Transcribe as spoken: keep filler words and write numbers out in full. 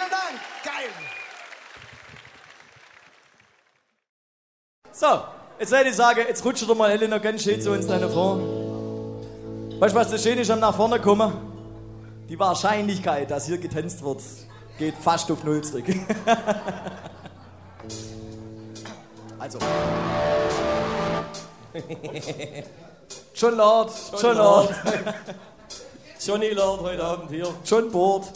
Vielen Dank. Geil. So, jetzt hätte ich sagen, jetzt rutscht doch mal Helena ganz schön zu uns nach vorne. Weißt du, was das Schöne ist am nach vorne kommen? Die Wahrscheinlichkeit, dass hier getanzt wird, geht fast auf Null zurück. Also. John Lord, John Lord. Johnny Lord heute Abend hier. John Board.